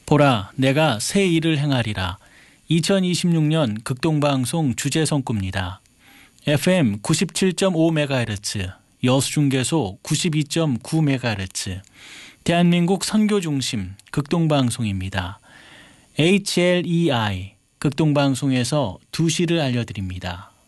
보라, 내가 새 일을 행하리라. 2026년 극동방송 주제성구입니다. FM 97.5MHz, 여수중계소 92.9MHz, 대한민국 선교중심 극동방송입니다. HLEI 극동방송에서 2시를 알려드립니다.